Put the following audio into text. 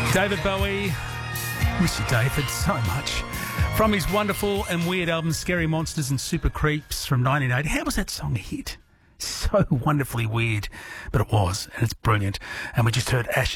David Bowie. Miss you, David, so much. From his wonderful and weird album Scary Monsters and Super Creeps from 1980. How was that song a hit? So wonderfully weird, but it was, and it's brilliant. And we just heard Ashes